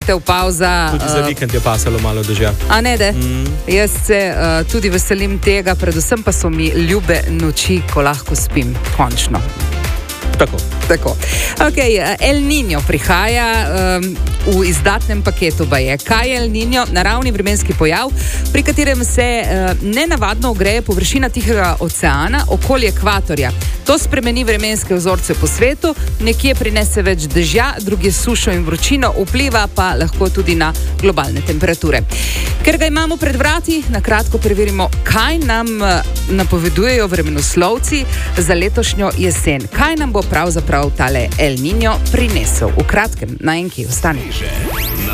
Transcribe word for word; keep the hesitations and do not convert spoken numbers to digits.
storitev, pauza. Tudi za vikend je pasalo malo dežja. A ne, de? Mm. Jaz se uh, tudi veselim tega, predvsem pa so mi ljube noči, ko lahko spim, končno. Tako. Tako. Okay, El Niño prihaja um, v izdatnem paketu baje. Kaj je El Niño? Naravni vremenski pojav, pri katerem se uh, nenavadno ogreje površina Tihega oceana okoli ekvatorja. To spremeni vremenske vzorce po svetu, nekje prinese več dežja, druge sušo in vročino, vpliva pa lahko tudi na globalne temperature. Ker ga imamo pred vrati, na kratko preverimo, kaj nam uh, napovedujejo vremenoslovci za letošnjo jesen. Kaj nam bo pravzaprav tale El Niño prinesel? V kratkem, na enki ostane.